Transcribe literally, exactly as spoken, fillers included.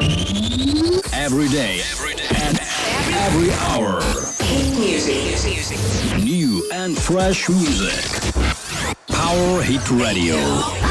Every day, and every hour. Music. New and fresh music. Power Hit Radio.